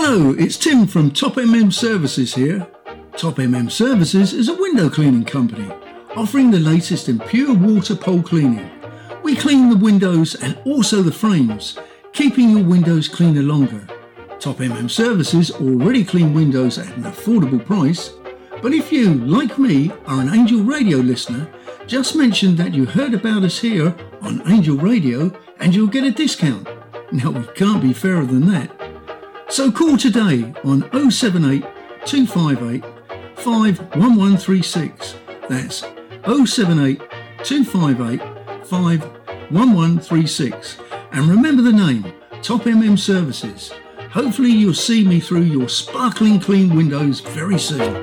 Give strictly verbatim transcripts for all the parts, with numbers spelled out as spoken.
Hello, it's Tim from Top M M Services here. Top M M Services is a window cleaning company offering the latest in pure water pole cleaning. We clean the windows and also the frames, keeping your windows cleaner longer. Top M M Services already clean windows at an affordable price, but if you, like me, are an Angel Radio listener, just mention that you heard about us here on Angel Radio and you'll get a discount. Now, we can't be fairer than that. So call today on oh seven eight, two five eight, five one one three six. That's oh seven eight, two five eight, five one one three six. And remember the name, Top M M Services. Hopefully you'll see me through your sparkling clean windows very soon.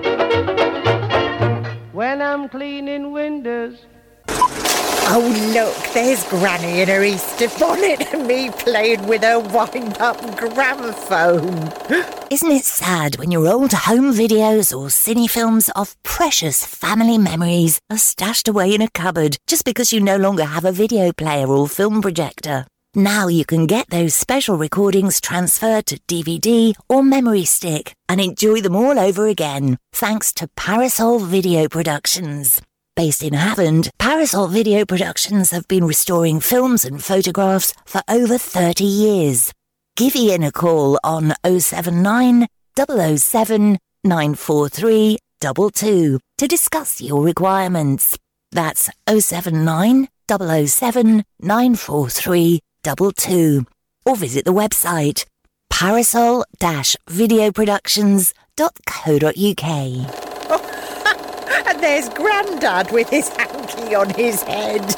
When I'm cleaning windows. Oh, look, there's Granny in her Easter bonnet and me playing with her wind-up gramophone. Isn't it sad when your old home videos or cine films of precious family memories are stashed away in a cupboard just because you no longer have a video player or film projector? Now you can get those special recordings transferred to D V D or memory stick and enjoy them all over again, thanks to Parasol Video Productions. Based in Havant, Parasol Video Productions have been restoring films and photographs for over thirty years. Give Ian a call on oh seven nine, double oh seven, nine four three two two to discuss your requirements. That's oh seven nine, double oh seven, nine four three two two. Or visit the website parasol dash video productions dot co dot uk. And there's Grandad with his hanky on his head.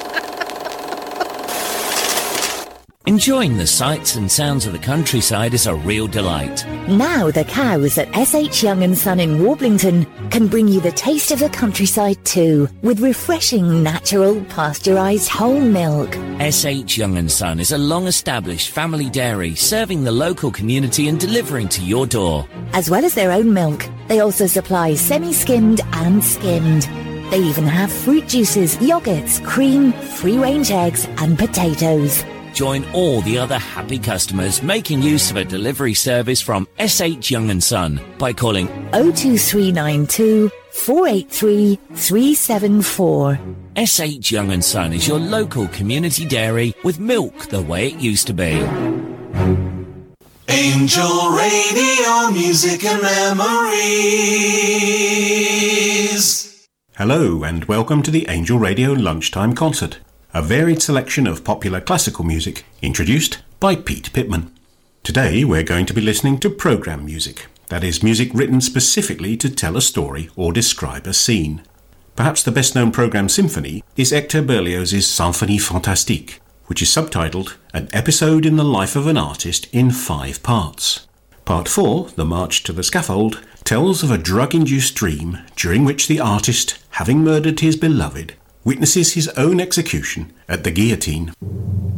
Enjoying the sights and sounds of the countryside is a real delight. Now the cows at S H Young and Son in Warblington can bring you the taste of the countryside too, with refreshing, natural, pasteurised whole milk. S H Young and Son is a long-established family dairy serving the local community and delivering to your door. As well as their own milk, they also supply semi-skimmed and skimmed. They even have fruit juices, yoghurts, cream, free-range eggs and potatoes. Join all the other happy customers making use of a delivery service from S H Young and Son by calling oh two three nine two, four eight three, three seven four. S H Young and Son is your local community dairy with milk the way it used to be. Angel Radio, music and memories. Hello and welcome to the Angel Radio Lunchtime Concert, a varied selection of popular classical music introduced by Pete Pittman. Today we're going to be listening to programme music, that is, music written specifically to tell a story or describe a scene. Perhaps the best known programme symphony is Hector Berlioz's Symphonie Fantastique, which is subtitled An Episode in the Life of an Artist in Five Parts. Part four, The March to the Scaffold, tells of a drug-induced dream during which the artist, having murdered his beloved, witnesses his own execution at the guillotine.